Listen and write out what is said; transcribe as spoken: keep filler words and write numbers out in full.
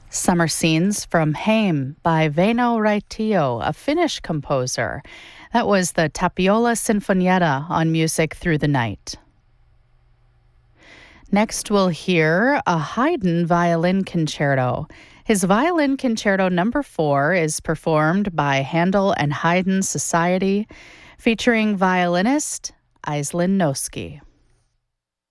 Summer Scenes from Heim by Väinö Raitio, a Finnish composer. That was the Tapiola Sinfonietta on Music Through the Night. Next, we'll hear a Haydn violin concerto. His violin concerto number four is performed by Handel and Haydn Society, featuring violinist Aislinn Noski.